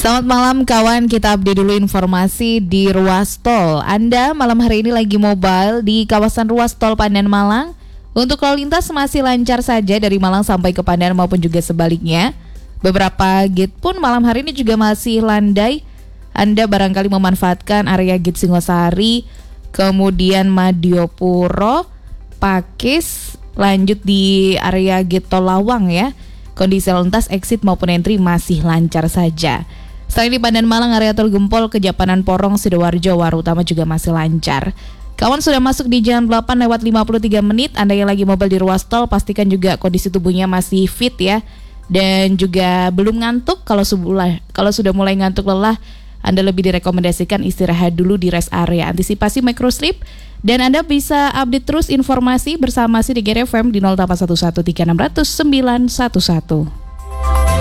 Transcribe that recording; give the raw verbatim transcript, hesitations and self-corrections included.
Selamat malam kawan, kita update dulu informasi di ruas tol. Anda malam hari ini lagi mobile di kawasan ruas tol Pandan Malang. Untuk lalu lintas masih lancar saja dari Malang sampai ke Pandan maupun juga sebaliknya. Beberapa gate pun malam hari ini juga masih landai. Anda barangkali memanfaatkan area gate Singosari, kemudian Madiopuro, Pakis, lanjut di area gate tol Lawang ya. Kondisi lalu lintas exit maupun entry masih lancar saja. Selain di Pandan Malang, area tol Gempol, Kejapanan Porong, Sidoarjo, Warutama juga masih lancar. Kawan sudah masuk di jam delapan lewat lima puluh tiga menit. Anda yang lagi mobile di ruas tol, pastikan juga kondisi tubuhnya masih fit ya. Dan juga belum ngantuk. Kalau sudah, kalau sudah mulai ngantuk lelah, Anda lebih direkomendasikan istirahat dulu di rest area. Antisipasi microslip. Dan Anda bisa update terus informasi bersama Sidik F M di nol delapan satu satu tiga enam nol nol sembilan satu satu.